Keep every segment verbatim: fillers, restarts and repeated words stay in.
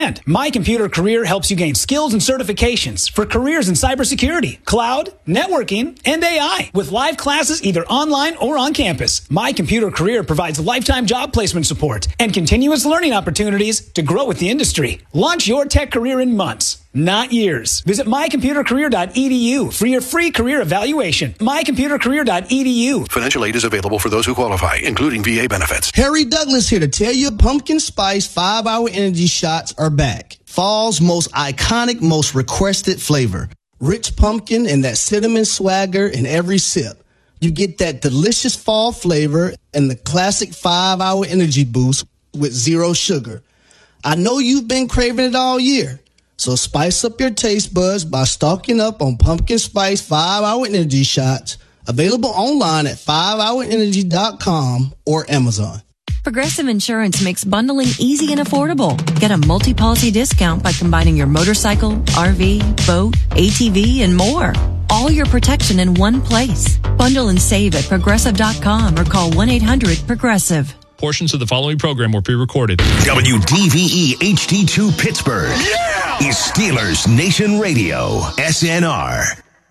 And My Computer Career helps you gain skills and certifications for careers in cybersecurity, cloud, networking, and A I with live classes either online or on campus. My Computer Career provides lifetime job placement support and continuous learning opportunities to grow with the industry. Launch your tech career in months, not years. Visit my computer career dot e d u for your free career evaluation. my computer career dot e d u. Financial aid is available for those who qualify, including V A benefits. Harry Douglas here to tell you pumpkin spice five-hour energy shots are back. Fall's most iconic, most requested flavor. Rich pumpkin and that cinnamon swagger in every sip. You get that delicious fall flavor and the classic five-hour energy boost with zero sugar. I know you've been craving it all year. So spice up your taste buds by stocking up on pumpkin spice five-hour energy shots. Available online at five hour energy dot com or Amazon. Progressive Insurance makes bundling easy and affordable. Get a multi-policy discount by combining your motorcycle, R V, boat, A T V, and more. All your protection in one place. Bundle and save at progressive dot com or call one eight hundred progressive. Portions of the following program were pre-recorded. W D V E H D two Pittsburgh yeah! is Steelers Nation Radio, S N R.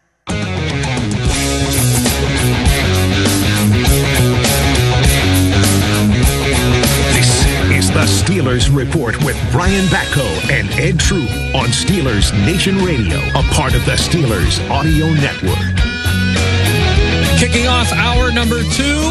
The Steelers Report with Brian Batko and Ed Troop on Steelers Nation Radio, a part of the Steelers Audio Network. Kicking off hour number two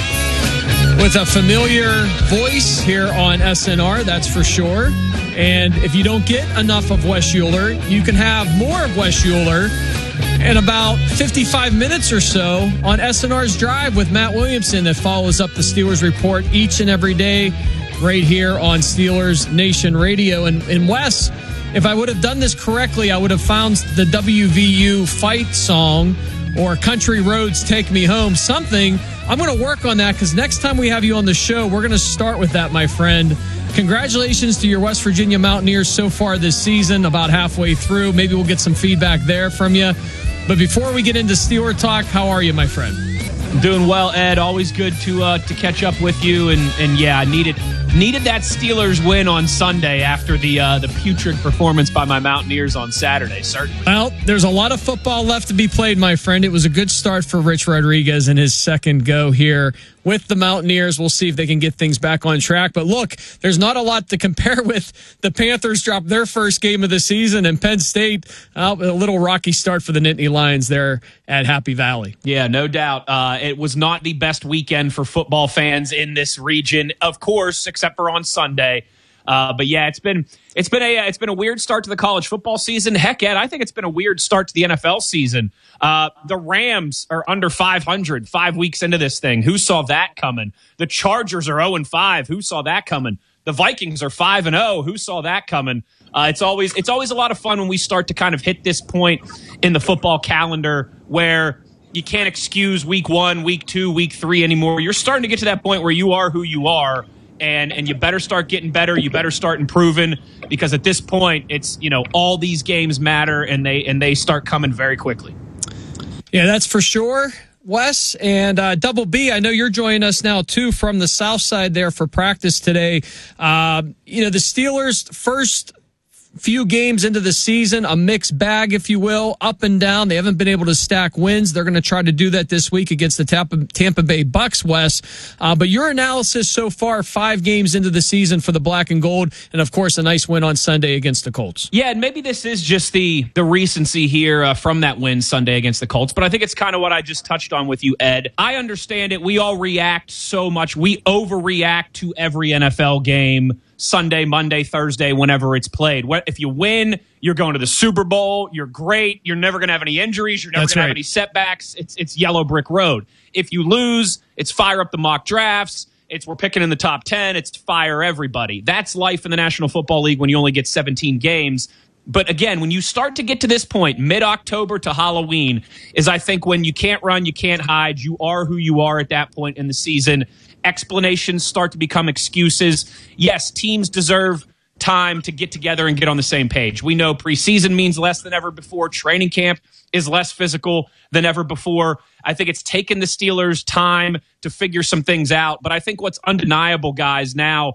with a familiar voice here on S N R, that's for sure. And if you don't get enough of Wes Euler, you can have more of Wes Euler in about fifty-five minutes or so on S N R's Drive with Matt Williamson that follows up the Steelers Report each and every day right here on Steelers Nation Radio. And, and Wes, if I would have done this correctly, I would have found the W V U fight song or Country Roads Take Me Home, something. I'm going to work on that because next time we have you on the show, we're going to start with that, my friend. Congratulations to your West Virginia Mountaineers so far this season, about halfway through. Maybe we'll get some feedback there from you. But before we get into Steeler talk, how are you, my friend? Doing well, Ed. Always good to uh, to catch up with you. And, and yeah, I needed needed that Steelers win on Sunday after the uh, the putrid performance by my Mountaineers on Saturday, certainly. Well, there's a lot of football left to be played, my friend. It was a good start for Rich Rodriguez in his second go here with the Mountaineers. We'll see if they can get things back on track. But look, there's not a lot to compare with. The Panthers dropped their first game of the season, and Penn State, uh, a little rocky start for the Nittany Lions there at Happy Valley. Yeah, no doubt. Uh, it was not the best weekend for football fans in this region, of course, except for on Sunday. Uh, but yeah, it's been it's been a it's been a weird start to the college football season. Heck, Ed, I think it's been a weird start to the N F L season. Uh, the Rams are under five hundred five weeks into this thing. Who saw that coming? The Chargers are oh and five. Who saw that coming? The Vikings are five and oh. Who saw that coming? Uh, it's always it's always a lot of fun when we start to kind of hit this point in the football calendar where you can't excuse week one, week two, week three anymore. You're starting to get to that point where you are who you are. And and you better start getting better. You better start improving because at this point, it's, you know, all these games matter and they and they start coming very quickly. Yeah, that's for sure, Wes. And uh, Double B, I know you're joining us now, too, from the south side there for practice today. Uh, you know, the Steelers' first few games into the season, a mixed bag, if you will, up and down. They haven't been able to stack wins. They're going to try to do that this week against the Tampa, Tampa Bay Bucks, Wes. Uh, but your analysis so far, five games into the season for the black and gold, and of course a nice win on Sunday against the Colts. Yeah, and maybe this is just the the recency here uh, from that win Sunday against the Colts, but I think it's kind of what I just touched on with you, Ed. I understand it. We all react so much. We overreact to every N F L game. Sunday, Monday, Thursday, whenever it's played. If you win, you're going to the Super Bowl. You're great. You're never going to have any injuries. You're never going to have any setbacks. It's it's yellow brick road. If you lose, it's fire up the mock drafts. It's we're picking in the top ten. It's fire everybody. That's life in the National Football League when you only get seventeen games. But again, when you start to get to this point, mid-October to Halloween, is I think when you can't run, you can't hide. You are who you are at that point in the season. Explanations start to become excuses. Yes, teams deserve time to get together and get on the same page. We know preseason means less than ever before. Training camp is less physical than ever before. I think it's taken the Steelers time to figure some things out. But I think what's undeniable, guys, now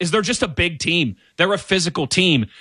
is they're just a big team. They're a physical team.